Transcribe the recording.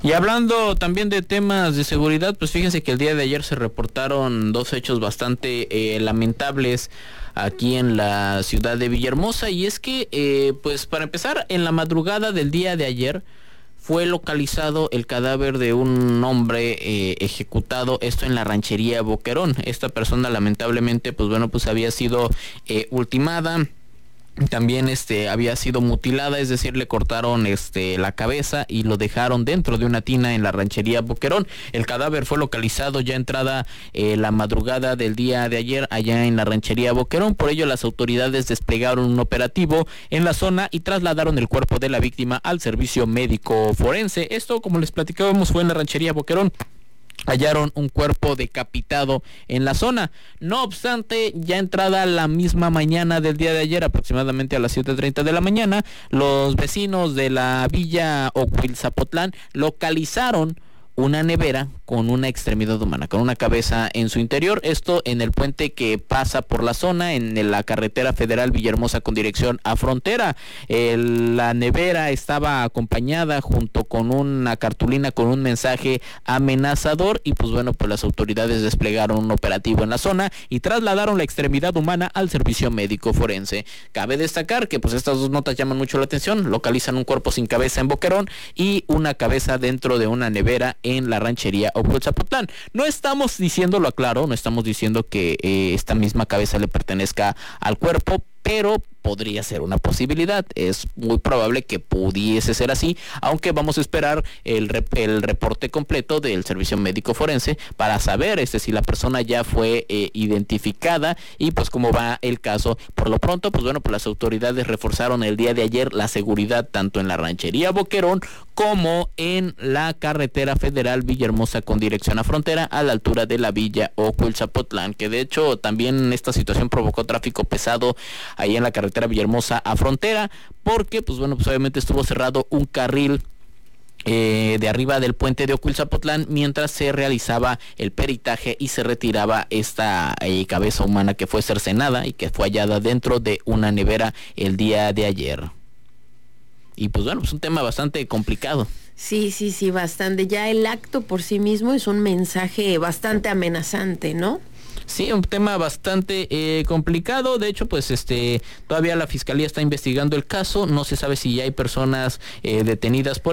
Y hablando también de temas de seguridad, pues fíjense que el día de ayer se reportaron dos hechos bastante lamentables aquí en la ciudad de Villahermosa, y es que, pues para empezar, en la madrugada del día de ayer fue localizado el cadáver de un hombre ejecutado, esto en la ranchería Boquerón. Esta persona lamentablemente, pues bueno, pues había sido ultimada. También había sido mutilada, es decir, le cortaron la cabeza y lo dejaron dentro de una tina en la ranchería Boquerón. El cadáver fue localizado ya entrada la madrugada del día de ayer allá en la ranchería Boquerón. Por ello, las autoridades desplegaron un operativo en la zona y trasladaron el cuerpo de la víctima al servicio médico forense. Esto, como les platicábamos, fue en la ranchería Boquerón. Hallaron un cuerpo decapitado en la zona. No obstante, ya entrada la misma mañana del día de ayer, aproximadamente a las 7:30 de la mañana, los vecinos de la villa Ocuilzapotlán localizaron una nevera con una extremidad humana, con una cabeza en su interior. Esto en el puente que pasa por la zona, en la carretera federal Villahermosa con dirección a Frontera. La nevera estaba acompañada junto con una cartulina con un mensaje amenazador, y pues bueno, pues las autoridades desplegaron un operativo en la zona y trasladaron la extremidad humana al servicio médico forense. Cabe destacar que pues estas dos notas llaman mucho la atención. Localizan un cuerpo sin cabeza en Boquerón y una cabeza dentro de una nevera en la ranchería Ocuilzapotlán. No estamos diciéndolo, aclaro, no estamos diciendo que esta misma cabeza le pertenezca al cuerpo, pero podría ser una posibilidad. Es muy probable que pudiese ser así, aunque vamos a esperar el reporte completo del servicio médico forense para saber si la persona ya fue identificada y pues cómo va el caso. Por lo pronto, pues bueno, pues las autoridades reforzaron el día de ayer la seguridad tanto en la ranchería Boquerón como en la carretera federal Villahermosa con dirección a Frontera, a la altura de la villa Ocuilzapotlán, que de hecho también esta situación provocó tráfico pesado ahí en la carretera Villahermosa a Frontera, porque pues bueno, pues obviamente estuvo cerrado un carril de arriba del puente de Ocuilzapotlán mientras se realizaba el peritaje y se retiraba esta cabeza humana que fue cercenada y que fue hallada dentro de una nevera el día de ayer. Y pues bueno, es un tema bastante complicado. Sí, bastante. Ya el acto por sí mismo es un mensaje bastante amenazante, ¿no? Sí, un tema bastante complicado. De hecho, pues todavía la fiscalía está investigando el caso. No se sabe si ya hay personas detenidas por